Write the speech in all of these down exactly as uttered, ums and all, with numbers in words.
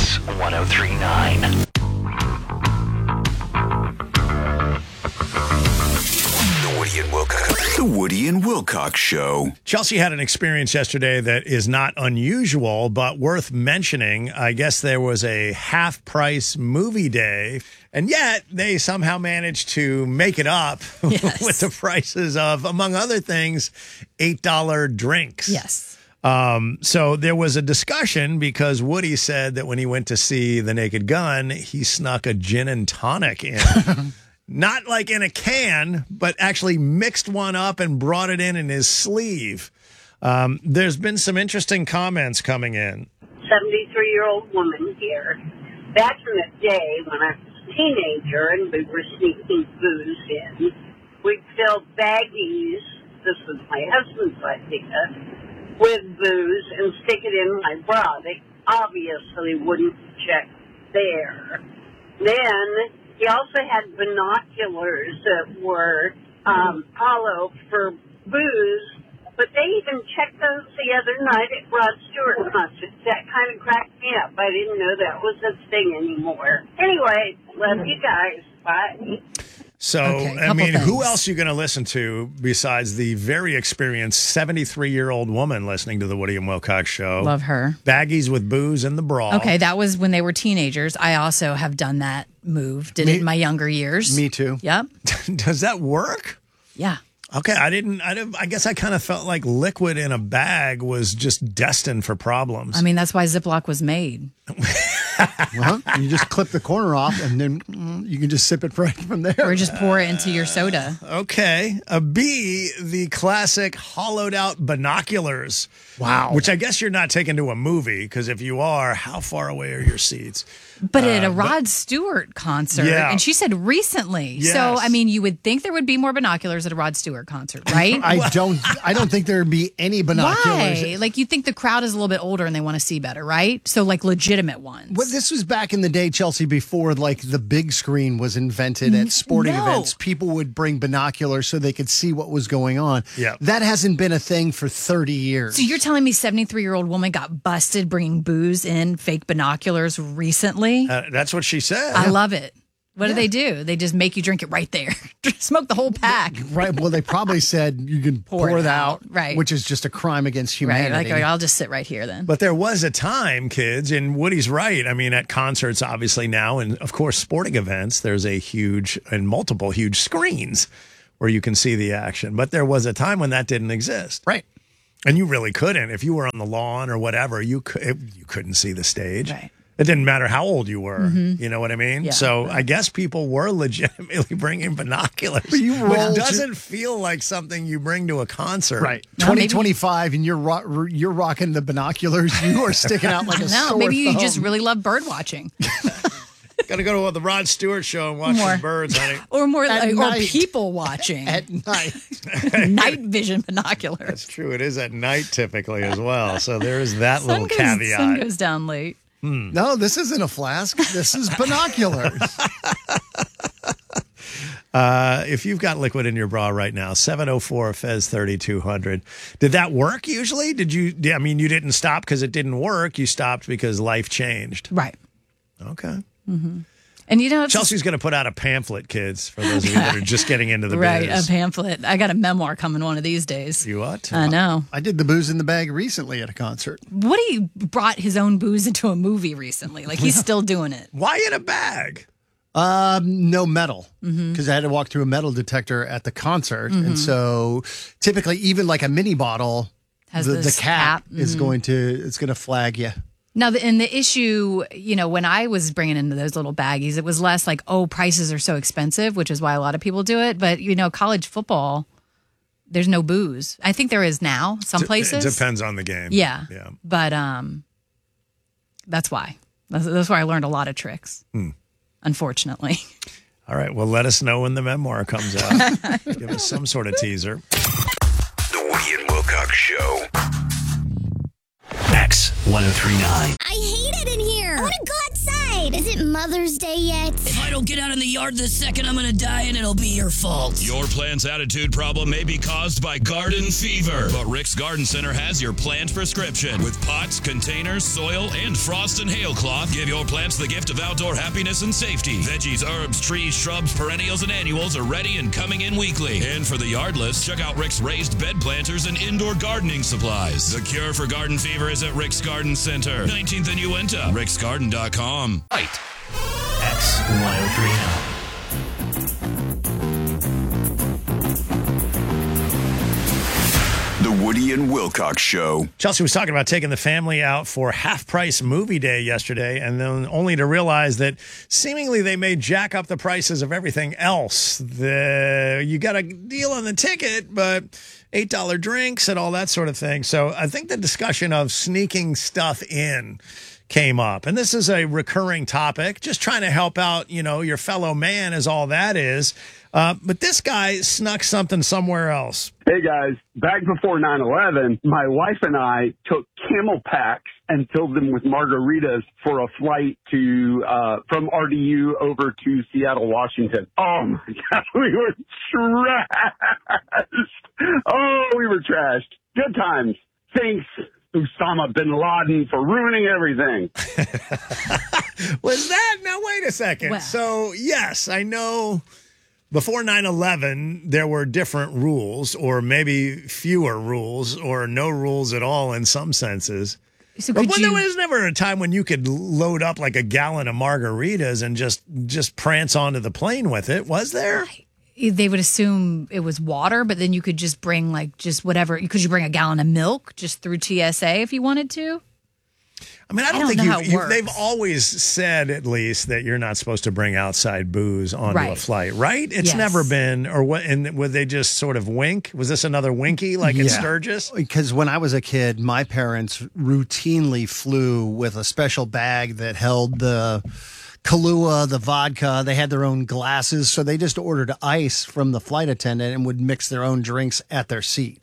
X one oh three point nine. The Woody and Wilcox. The Woody and Wilcox Show. Chelsea had an experience yesterday that is not unusual, but worth mentioning. I guess there was a half-price movie day, and yet they somehow managed to make it up Yes. with the prices of, among other things, eight dollar drinks. Yes. Um, so there was a discussion because Woody said that when he went to see The Naked Gun, he snuck a gin and tonic in. Not like in a can, but actually mixed one up and brought it in in his sleeve. Um, there's been some interesting comments coming in. seventy-three-year-old woman here. Back in the day when I was a teenager and we were sneaking booze in, we'd fill baggies, this was my husband's idea, with booze and stick it in my bra. They obviously wouldn't check there. Then he also had binoculars that were um, hollow for booze, but they even checked those the other night at Rod Stewart concert. That kind of cracked me up. I didn't know that was a thing anymore. Anyway, love you guys. Bye. So, Okay, I couple mean, who things. else are you going to listen to besides the very experienced seventy-three-year-old woman listening to the Woody and Wilcox Show? Love her. Baggies with booze in the bra. Okay, that was when they were teenagers. I also have done that move. Did Me- it in my younger years. Me too. Yep. Does that work? Yeah. Okay, I didn't. I, didn't, I guess I kind of felt like liquid in a bag was just destined for problems. I mean, that's why Ziploc was made. Well, you just clip the corner off, and then mm, you can just sip it right from there. Or just pour it into your soda. Okay, a B, the classic hollowed out binoculars. Wow. Which I guess you're not taking to a movie because if you are, how far away are your seats? But at a Uh, but- Rod Stewart concert, Yeah. and she said recently. Yes. So, I mean, you would think there would be more binoculars at a Rod Stewart concert, right? I don't. I don't think there'd be any binoculars. Why? Like, you think the crowd is a little bit older and they want to see better, right? So, like, legitimate ones. Well, this was back in the day, Chelsea, before like the big screen was invented at sporting no. events. People would bring binoculars so they could see what was going on. Yeah. That hasn't been a thing for thirty years. So, you're telling me seventy-three-year-old woman got busted bringing booze in fake binoculars recently? Uh, that's what she said. I love it. What do they do? They just make you drink it right there. Smoke the whole pack. Right. Well, they probably said you can pour, Pour it it out, out. Right. which is just a crime against Right. humanity. Like, I'll just sit right here then. But there was a time, kids, and Woody's right. I mean, at concerts, obviously now, and of course, sporting events, there's a huge and multiple huge screens where you can see the action. But there was a time when that didn't exist. Right. And you really couldn't. If you were on the lawn or whatever, you could, you couldn't see the stage. Right. It didn't matter how old you were. You know what I mean? Yeah. So I guess people were legitimately bringing binoculars, you which rolled doesn't feel like something you bring to a concert. Right. No, twenty maybe- twenty-five, and you're ro- you're rocking the binoculars. You are sticking out like a No, sore maybe you thumb. just really love bird watching. Got to go to the Rod Stewart show and watch More. some birds, honey. Or more At like, or night. people watching. at night. Night vision binoculars. That's true. It is at night typically as well. So there is that Sun little goes, caveat. sun goes down late. No, this isn't a flask. This is binoculars. Uh, if you've got liquid in your bra right now, seven oh four Fez thirty-two hundred. Did that work usually? Did you, I mean, you didn't stop because it didn't work. You stopped because life changed. Right. Okay. And you know, it's Chelsea's going to put out a pamphlet, kids, for those of you that are just getting into the right, biz. a pamphlet. I got a memoir coming one of these days. You ought to. I know. I did the booze in the bag recently at a concert. Woody brought his own booze into a movie recently. Like, he's still doing it. Why in a bag? Um, no metal, because Mm-hmm. I had to walk through a metal detector at the concert, and so typically, even like a mini bottle, Has the, this the cap, cap. is going to it's going to flag you. Now, the, and the issue, you know, when I was bringing into those little baggies, it was less like, oh, prices are so expensive, which is why a lot of people do it. But, you know, college football, there's no booze. I think there is now, some places. It depends on the game. Yeah. Yeah. But um, that's why. That's, that's where I learned a lot of tricks, Hmm. unfortunately. All right. Well, let us know when the memoir comes out. Give us some sort of teaser. The Woody and Wilcox Show. X one oh three point nine. I hate it in here. I want to go outside. Is it Mother's Day yet? If I don't get out in the yard this second, I'm gonna die and it'll be your fault. Your plant's attitude problem may be caused by garden fever, but Rick's Garden Center has your plant prescription. With pots, containers, soil, and frost and hail cloth, give your plants the gift of outdoor happiness and safety. Veggies, herbs, trees, shrubs, perennials, and annuals are ready and coming in weekly. And for the yardless, check out Rick's raised bed planters and indoor gardening supplies. The cure for garden fever is at Rick's Garden Center, nineteenth and Uinta, ricks garden dot com. Right. X one oh three nine. The Woody and Wilcox Show. Chelsea was talking about taking the family out for half-price movie day yesterday, and then only to realize that seemingly they may jack up the prices of everything else. The you got a deal on the ticket, but eight dollar drinks and all that sort of thing. So I think the discussion of sneaking stuff in came up, and this is a recurring topic, just trying to help out, you know, your fellow man is all that is. Uh, but this guy snuck something somewhere else. Hey guys, back before nine eleven, my wife and I took Camel packs and filled them with margaritas for a flight to uh from R D U over to Seattle, Washington. Oh my God, we were trashed. Oh, we were trashed. Good times. Thanks, Osama bin Laden, for ruining everything. Was that? Now, wait a second. Well. So, yes, I know before nine eleven, there were different rules, or maybe fewer rules, or no rules at all in some senses. So but could when you, there was never a time when you could load up like a gallon of margaritas and just just prance onto the plane with it, was there? they would assume it was water, but then you could just bring like just whatever. Could you bring a gallon of milk just through T S A if you wanted to? I mean, I don't, I don't think know you, how it you, works. they've always said, at least, that you're not supposed to bring outside booze onto a Right. flight, right? It's Yes. never been, or what? And would they just sort of wink? Was this another winky like in Yeah. Sturgis? Because when I was a kid, my parents routinely flew with a special bag that held the Kahlua, the vodka. They had their own glasses, so they just ordered ice from the flight attendant and would mix their own drinks at their seat.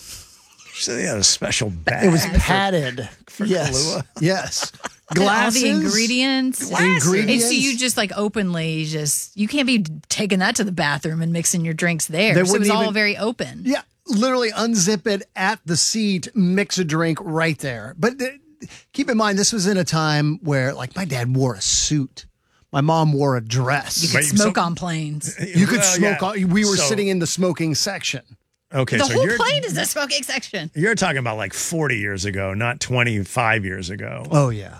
So they had a special bag. It was padded. for yes. Kahlua? Yes. And all Glasses. the ingredients. Glasses. And so you just like openly just you can't be taking that to the bathroom and mixing your drinks there. They So it was wouldn't all even- very open. Yeah, literally unzip it at the seat, mix a drink right there. But th- keep in mind, this was in a time where, like, my dad wore a suit. My mom wore a dress. You could Wait, smoke so- on planes. You could Well, smoke. yeah. On, we were So- sitting in the smoking section. Okay, the so whole you're, plane is a smoking section. you're talking about like forty years ago, not twenty-five years ago. Oh, yeah.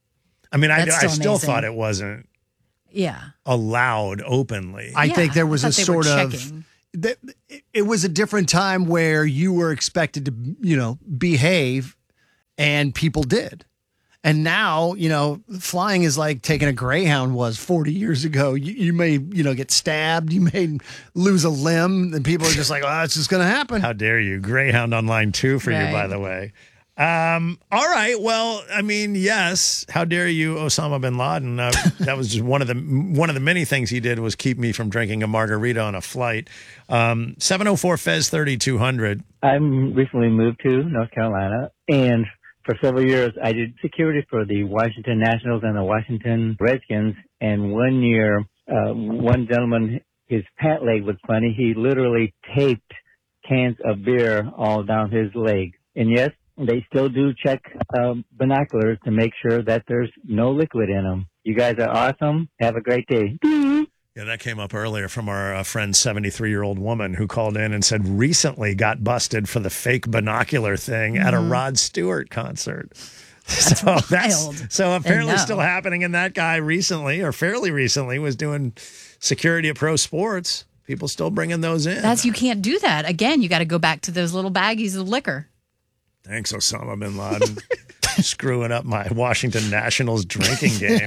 I mean, I, That's I still still amazing. thought it wasn't Yeah. allowed openly. I Yeah, think there I was a thought they sort were of. checking. That, it- it was a different time where you were expected to, you know, behave, and people did. And now, you know, flying is like taking a Greyhound was forty years ago. You, you may, you know, get stabbed. You may lose a limb. And people are just like, oh, it's just going to happen. How dare you? Greyhound on line two for you, Right. by the way. Um, all right. Well, I mean, yes. How dare you, Osama bin Laden? Uh, that was just one of the one of the many things he did was keep me from drinking a margarita on a flight. Um, seven oh four Fez thirty-two hundred. I'm recently moved to North Carolina, and for several years I did security for the Washington Nationals and the Washington Redskins. And one year, uh, one gentleman, his pant leg was funny. He literally taped cans of beer all down his leg. And yes, they still do check um, binoculars to make sure that there's no liquid in them. You guys are awesome. Have a great day. Yeah, that came up earlier from our uh, friend, seventy-three-year-old woman who called in and said recently got busted for the fake binocular thing at a Rod Stewart concert. That's so wild. that's so apparently no. still happening. And that guy recently, or fairly recently, was doing security at Pro Sports. People still bringing those in. That's you can't do that. Again, you got to go back to those little baggies of liquor. Thanks, Osama bin Laden. Screwing up my Washington Nationals drinking game.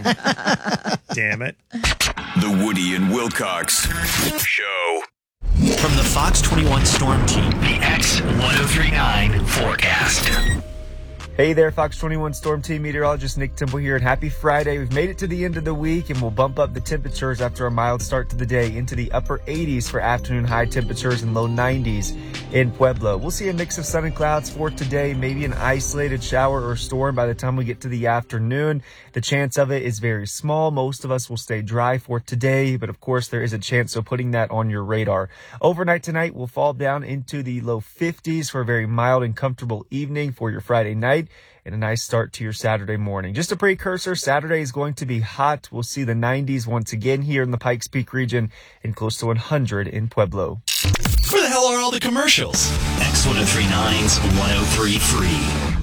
Damn it. The Woody and Wilcox Show. From the Fox twenty-one Storm Team, the X one oh three nine forecast. Hey there, Fox twenty-one Storm Team meteorologist Nick Temple here, and happy Friday. We've made it to the end of the week, and we'll bump up the temperatures after a mild start to the day into the upper eighties for afternoon high temperatures and low nineties in Pueblo. We'll see a mix of sun and clouds for today, maybe an isolated shower or storm by the time we get to the afternoon. The chance of it is very small. Most of us will stay dry for today, but of course there is a chance of putting that on your radar. Overnight tonight, we'll fall down into the low fifties for a very mild and comfortable evening for your Friday night, and a nice start to your Saturday morning. Just a precursor, Saturday is going to be hot. We'll see the nineties once again here in the Pikes Peak region and close to one hundred in Pueblo. Where the hell are all the commercials? X ten thirty-nine's one oh three point three.